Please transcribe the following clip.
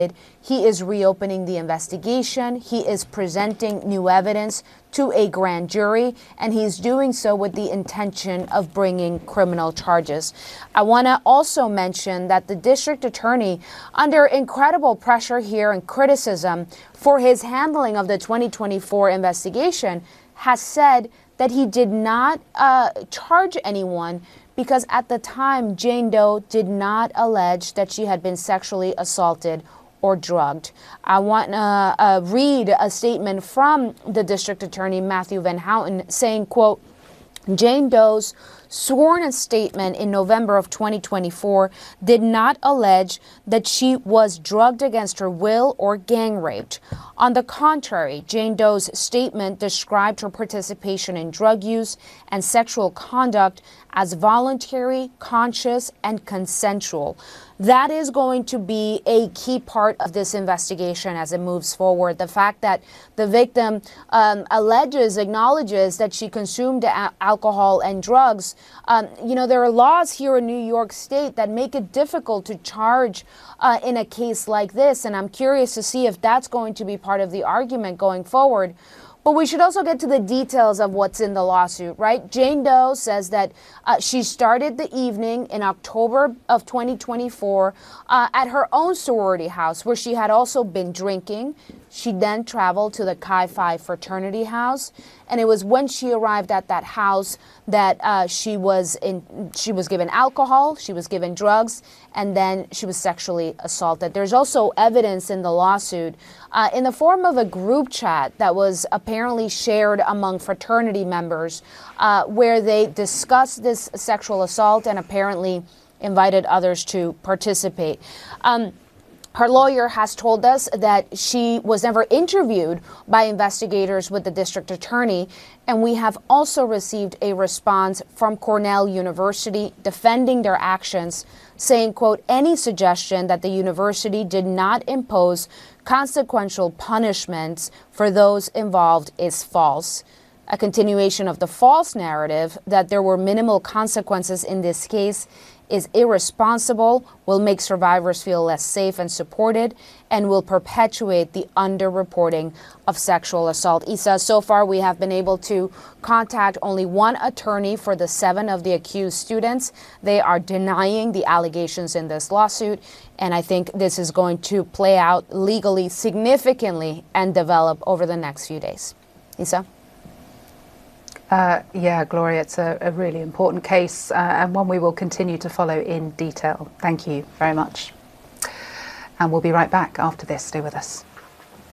He is reopening the investigation. He is presenting new evidence to a grand jury, and he's doing so with the intention of bringing criminal charges. I want to also mention that the district attorney, under incredible pressure here and criticism for his handling of the 2024 investigation, has said that he did not charge anyone because at the time, Jane Doe did not allege that she had been sexually assaulted or drugged. I want to read a statement from the district attorney, Matthew Van Houten, saying, quote, Jane Doe's sworn statement in November of 2024 did not allege that she was drugged against her will or gang raped. On the contrary, Jane Doe's statement described her participation in drug use and sexual conduct as voluntary, conscious, and consensual. That is going to be a key part of this investigation as it moves forward. The fact that the victim acknowledges that she consumed alcohol and drugs. There are laws here in New York State that make it difficult to charge in a case like this. And I'm curious to see if that's going to be part of the argument going forward. But we should also get to the details of what's in the lawsuit, right? Jane Doe says that she started the evening in October of 2024 at her own sorority house where she had also been drinking. She then traveled to the Chi Phi fraternity house. And it was when she arrived at that house that she was given alcohol, she was given drugs, and then she was sexually assaulted. There's also evidence in the lawsuit in the form of a group chat that was apparently shared among fraternity members where they discussed this sexual assault and apparently invited others to participate. Her lawyer has told us that she was never interviewed by investigators with the district attorney, and we have also received a response from Cornell University defending their actions, saying, quote, any suggestion that the university did not impose consequential punishments for those involved is false. A continuation of the false narrative that there were minimal consequences in this case is irresponsible, will make survivors feel less safe and supported, and will perpetuate the underreporting of sexual assault. Isa, so far we have been able to contact only one attorney for the 7 of the accused students. They are denying the allegations in this lawsuit, and I think this is going to play out legally significantly and develop over the next few days. Isa? Yeah, Gloria, it's a really important case and one we will continue to follow in detail. Thank you very much. And we'll be right back after this. Stay with us.